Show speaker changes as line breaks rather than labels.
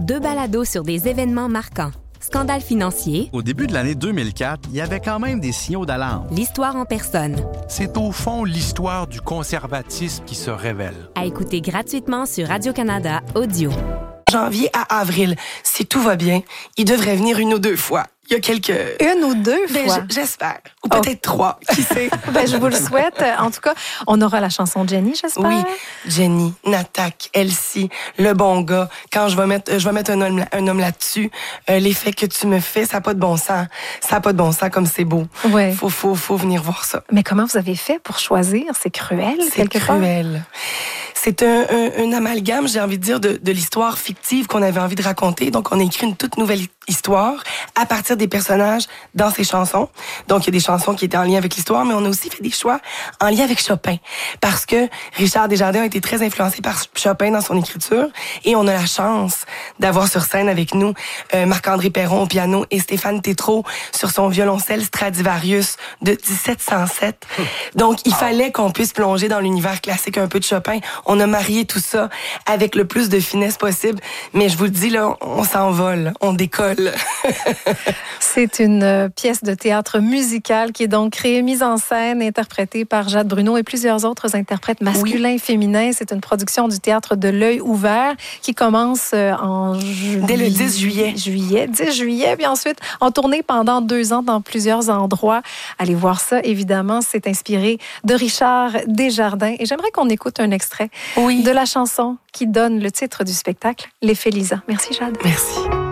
2 balados sur des événements marquants. Scandale financier.
Au début de l'année 2004, il y avait quand même des signaux d'alarme.
L'histoire en personne.
C'est au fond l'histoire du conservatisme qui se révèle.
À écouter gratuitement sur Radio-Canada Audio.
Janvier à avril, si tout va bien, il devrait venir 1 ou 2 fois. Il y a quelques...
1 ou 2 fois?
J'espère. Ou peut-être 3, qui sait?
Je vous le souhaite. En tout cas, on aura la chanson Jenny, j'espère.
Oui, Jenny, Natak, Elsie, Le Bon Gars. Quand je vais mettre un homme là-dessus, l'effet que tu me fais, ça n'a pas de bon sens. Ça n'a pas de bon sens comme c'est beau.
Ouais.
Faut venir voir ça.
Mais comment vous avez fait pour choisir? C'est cruel, quelque part?
C'est cruel. C'est un amalgame, j'ai envie de dire, de l'histoire fictive qu'on avait envie de raconter. Donc, on a écrit une toute nouvelle histoire à partir des personnages dans ces chansons. Donc, il y a des chansons qui étaient en lien avec l'histoire, mais on a aussi fait des choix en lien avec Chopin. Parce que Richard Desjardins a été très influencé par Chopin dans son écriture. Et on a la chance d'avoir sur scène avec nous Marc-André Perron au piano et Stéphane Tétrault sur son violoncelle Stradivarius de 1707. Donc, il fallait qu'on puisse plonger dans l'univers classique un peu de Chopin. On a marié tout ça avec le plus de finesse possible. Mais je vous le dis, là, on s'envole, on décolle.
C'est une pièce de théâtre musical qui est donc créée, mise en scène, interprétée par Jade Bruno et plusieurs autres interprètes masculins et féminins. C'est une production du théâtre de l'Œil ouvert qui commence dès le 10 juillet. 10 juillet, puis ensuite en tournée pendant 2 ans dans plusieurs endroits. Allez voir ça, évidemment. C'est inspiré de Richard Desjardins. Et j'aimerais qu'on écoute un extrait de la chanson qui donne le titre du spectacle, L'effet Lisa. Merci, Jade.
Merci.